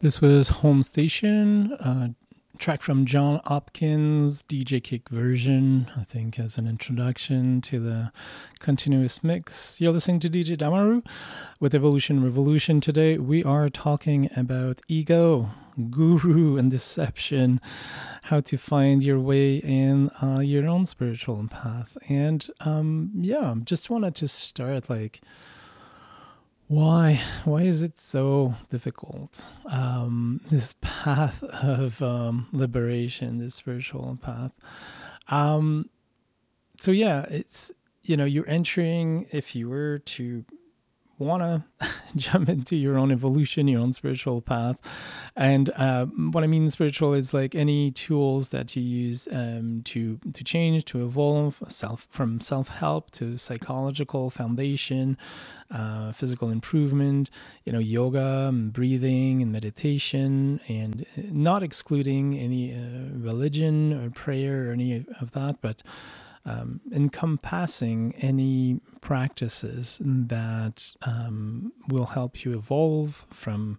This was Home Station, track from John Hopkins, DJ Kick version, I think as an introduction to the continuous mix. You're listening to DJ Damaru with Evolution Revolution. Today we are talking about ego, guru, and deception, how to find your way in your own spiritual path. And just wanted to start why is it so difficult? This path of liberation, this spiritual path. It's, you're entering, if you were to want to jump into your own evolution, your own spiritual path. And what I mean spiritual is like any tools that you use to change, to evolve, from self-help to psychological foundation, physical improvement, yoga and breathing and meditation, and not excluding any religion or prayer or any of that, but encompassing any practices that will help you evolve from,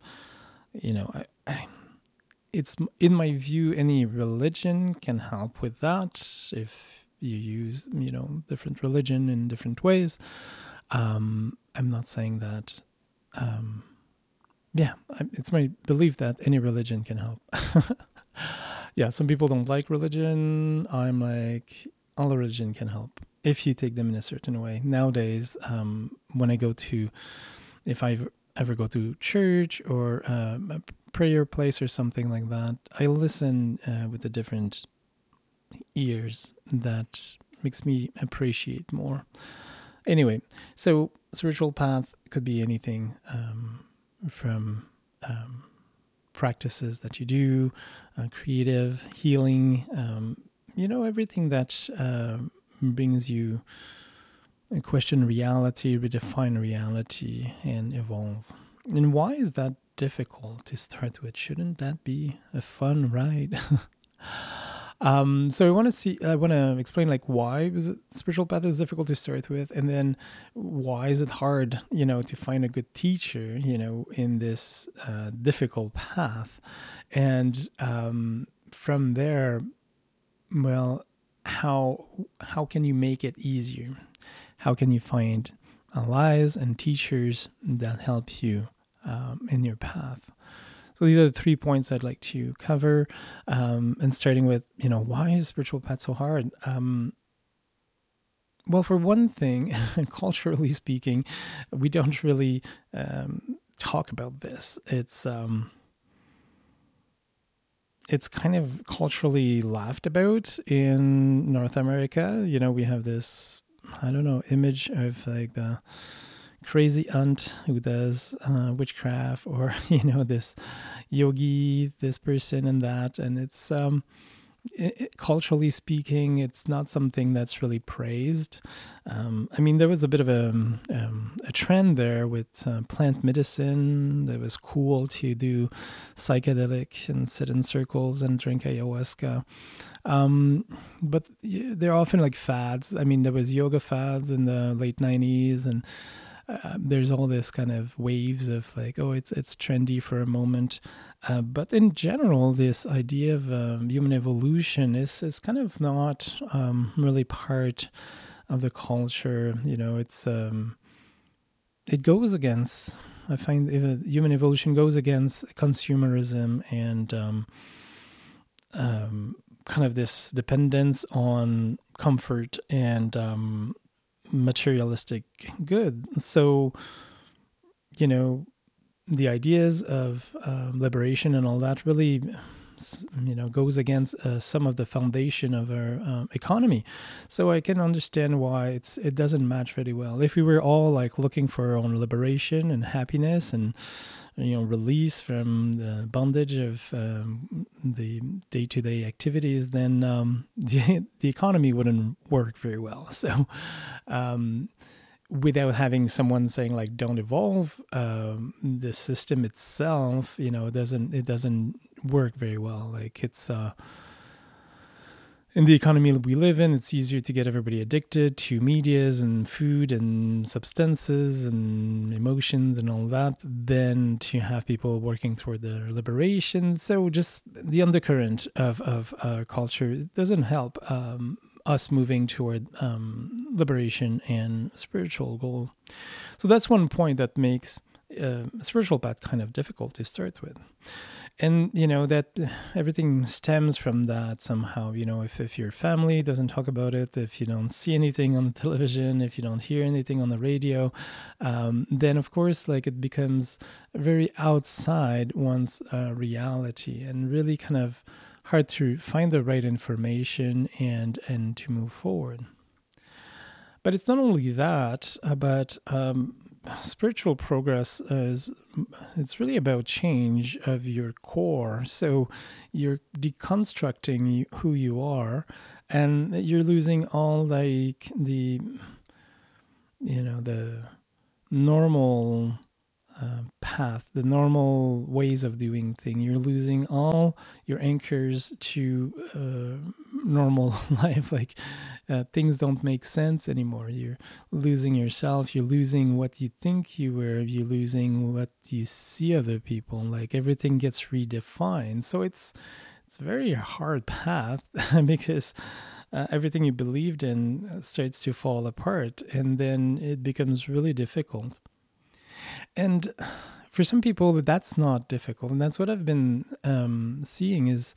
it's in my view, any religion can help with that if you use, different religion in different ways. I'm not saying that, it's my belief that any religion can help. Some people don't like religion. I'm like, all religion can help if you take them in a certain way. Nowadays, when if I ever go to church or a prayer place or something like that, I listen with the different ears that makes me appreciate more. Anyway, so spiritual path could be anything from practices that you do, creative, healing, everything that brings you question reality, redefine reality, and evolve. And why is that difficult to start with? Shouldn't that be a fun ride? So I want to explain why spiritual path is difficult to start with, and then why is it hard, to find a good teacher, in this difficult path, and from there, well, how can you make it easier? How can you find allies and teachers that help you in your path? So these are the 3 points I'd like to cover. And starting with, why is spiritual path so hard? Well, for one thing, culturally speaking, we don't really talk about this. It's kind of culturally laughed about in North America. We have this, image of the crazy aunt who does witchcraft, or, this yogi, this person and that. And it's, culturally speaking, it's not something that's really praised. There was a bit of a trend there with plant medicine. That was cool to do psychedelic and sit in circles and drink ayahuasca. But they're often fads. There was yoga fads in the late 90s, and there's all this kind of waves of it's trendy for a moment. But in general, this idea of human evolution is kind of not really part of the culture. It goes against, I find human evolution goes against consumerism and kind of this dependence on comfort and materialistic good. So, the ideas of liberation and all that really, goes against some of the foundation of our economy. So I can understand why it doesn't match really well. If we were all looking for our own liberation and happiness and release from the bondage of the day-to-day activities, then the economy wouldn't work very well. So without having someone saying don't evolve, the system itself, it doesn't work very well. in the economy we live in, it's easier to get everybody addicted to medias and food and substances and emotions and all that than to have people working toward their liberation. So just the undercurrent of our culture doesn't help us moving toward liberation and spiritual goal. So that's one point that makes a spiritual path kind of difficult to start with. And, that everything stems from that somehow. If your family doesn't talk about it, if you don't see anything on the television, if you don't hear anything on the radio, then of course, it becomes very outside one's reality and really kind of hard to find the right information and to move forward. But it's not only that, but spiritual progress it's really about change of your core. So you're deconstructing who you are, and you're losing all the normal path, the normal ways of doing things. You're losing all your anchors to normal life. Things don't make sense anymore. You're losing yourself. You're losing what you think you were. You're losing what you see other people. Everything gets redefined. So it's a very hard path because everything you believed in starts to fall apart, and then it becomes really difficult. And for some people, that's not difficult. And that's what I've been seeing is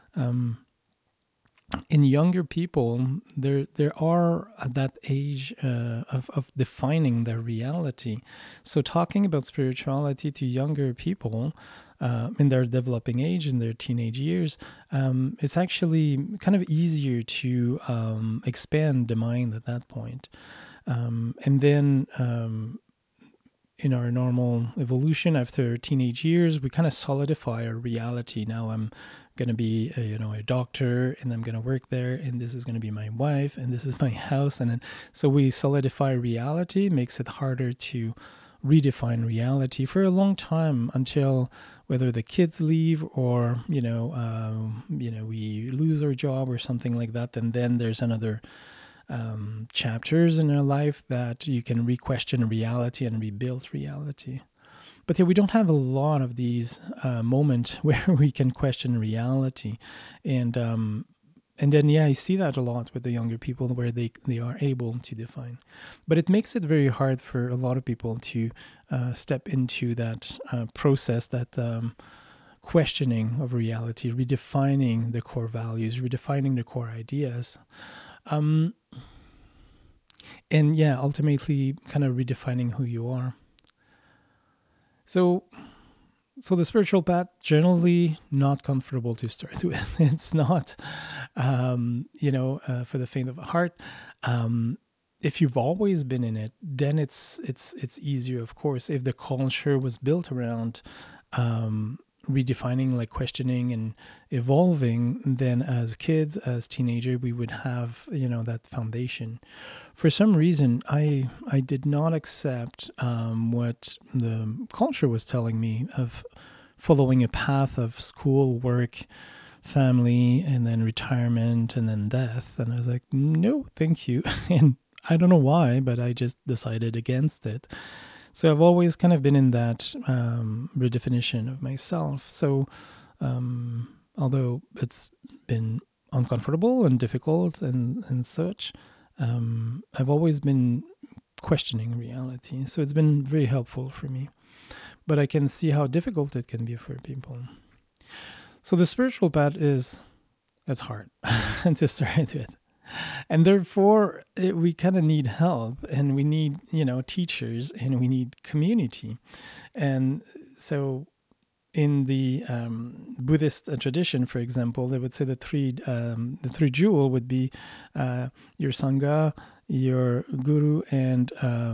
in younger people, there are at that age of defining their reality. So talking about spirituality to younger people in their developing age, in their teenage years, it's actually kind of easier to expand the mind at that point. And then in our normal evolution after teenage years, we kind of solidify our reality. Now I'm going to be a doctor, and I'm going to work there, and this is going to be my wife, and this is my house. And then, so we solidify reality, makes it harder to redefine reality for a long time until whether the kids leave or, we lose our job or something like that. And then there's another chapters in our life that you can re-question reality and rebuild reality. But we don't have a lot of these moments where we can question reality. And then, I see that a lot with the younger people where they are able to define. But it makes it very hard for a lot of people to step into that process, that questioning of reality, redefining the core values, redefining the core ideas. And ultimately kind of redefining who you are. So the spiritual path, generally not comfortable to start with. It's not, for the faint of heart. If you've always been in it, then it's easier, of course. If the culture was built around redefining, questioning and evolving, then as kids, as teenagers, we would have, that foundation. For some reason, I did not accept what the culture was telling me of following a path of school, work, family, and then retirement, and then death. And I was like, no, thank you. And I don't know why, but I just decided against it. So I've always kind of been in that redefinition of myself. So although it's been uncomfortable and difficult and such, I've always been questioning reality. So it's been very helpful for me. But I can see how difficult it can be for people. So the spiritual path it's hard to start with. And therefore, we kind of need help, and we need, teachers, and we need community. And so in the Buddhist tradition, for example, they would say the three jewel would be your Sangha, your Guru, and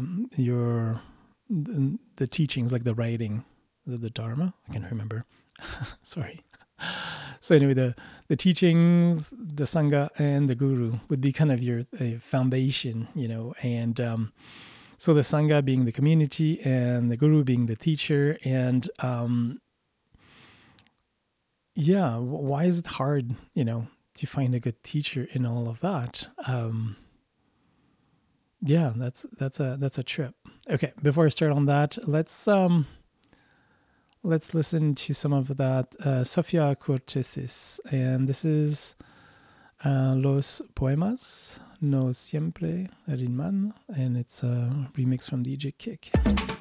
the teachings, like the writing, the Dharma. I can't remember. Sorry. So anyway, the teachings, the Sangha, and the Guru would be kind of your foundation, and so the Sangha being the community and the Guru being the teacher. And why is it hard, to find a good teacher in all of that. Yeah, that's a trip. Okay, before I start on that, let's listen to some of that Sofia Cortesis, and this is Los Poemas No Siempre Rinman, and it's a remix from DJ Kick.